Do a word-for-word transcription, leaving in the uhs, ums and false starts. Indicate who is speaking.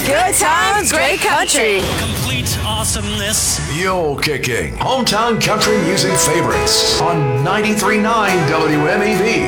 Speaker 1: Good times, great country.
Speaker 2: Complete awesomeness.
Speaker 3: Mule Kicking. Hometown country music favorites on ninety-three point nine W M E V.